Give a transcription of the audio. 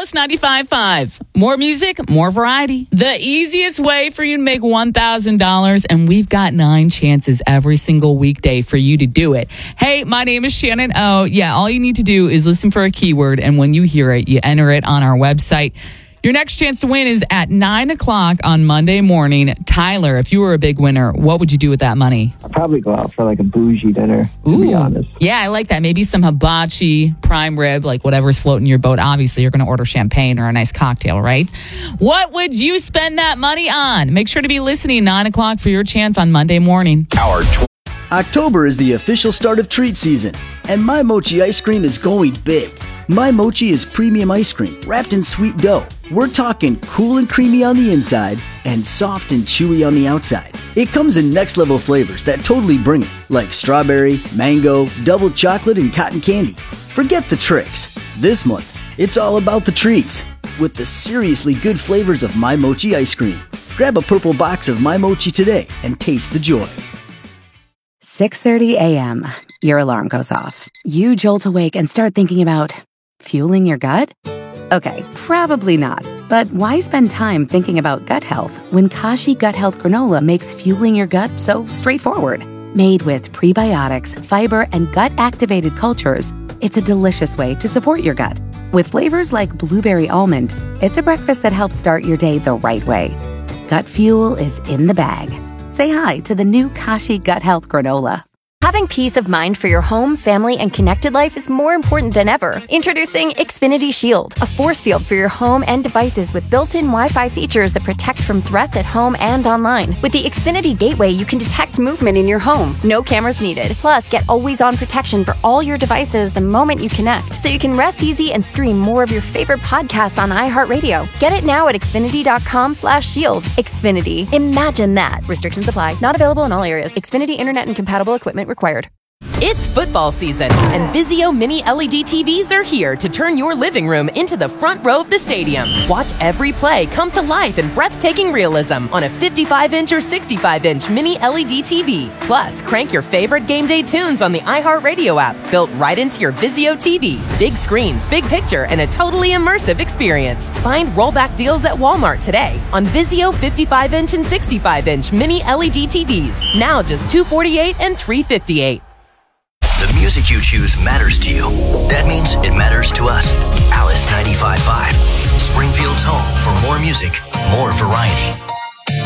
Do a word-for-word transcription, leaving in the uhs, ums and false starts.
Alice ninety-five point five. More music, more variety. The easiest way for you to make one thousand dollars, and we've got nine chances every single weekday for you to do it. Hey, my name is Shannon O. Yeah, all you need to do is listen for a keyword, and when you hear it, you enter it on our website. Your next chance to win is at nine o'clock on Monday morning. Tyler, if you were a big winner, what would you do with that money? I'd probably go out for like a bougie dinner, to Ooh. be honest. Yeah, I like that. Maybe some hibachi, prime rib, like whatever's floating your boat. Obviously, you're going to order champagne or a nice cocktail, right? What would you spend that money on? Make sure to be listening nine o'clock for your chance on Monday morning. Our tw- October is the official start of treat season, and My Mochi ice cream is going big. My Mochi is premium ice cream wrapped in sweet dough. We're talking cool and creamy on the inside and soft and chewy on the outside. It comes in next level flavors that totally bring it, like strawberry, mango, double chocolate, and cotton candy. Forget the tricks. This month, it's all about the treats with the seriously good flavors of My Mochi ice cream. Grab a purple box of My Mochi today and taste the joy. six thirty a.m. Your alarm goes off. You jolt awake and start thinking about fueling your gut? Okay, probably not. But why spend time thinking about gut health when Kashi Gut Health Granola makes fueling your gut so straightforward? Made with prebiotics, fiber, and gut-activated cultures, it's a delicious way to support your gut. With flavors like blueberry almond, it's a breakfast that helps start your day the right way. Gut fuel is in the bag. Say hi to the new Kashi Gut Health Granola. Having peace of mind for your home, family, and connected life is more important than ever. Introducing Xfinity Shield, a force field for your home and devices with built-in Wi-Fi features that protect from threats at home and online. With the Xfinity Gateway, you can detect movement in your home. No cameras needed. Plus, get always-on protection for all your devices the moment you connect, so you can rest easy and stream more of your favorite podcasts on iHeartRadio. Get it now at Xfinity.com slash shield. Xfinity. Imagine that. Restrictions apply. Not available in all areas. Xfinity Internet and compatible equipment required. It's football season, and Vizio Mini L E D T Vs are here to turn your living room into the front row of the stadium. Watch every play come to life in breathtaking realism on a fifty-five inch or sixty-five inch Mini L E D T V. Plus, crank your favorite game day tunes on the iHeartRadio app, built right into your Vizio T V. Big screens, big picture, and a totally immersive experience. Find rollback deals at Walmart today on Vizio fifty-five inch and sixty-five inch Mini L E D T Vs. Now just two hundred forty-eight dollars and three hundred fifty-eight dollars. The music you choose matters to you. That means it matters to us. Alice ninety-five point five. Springfield's home for more music, more variety.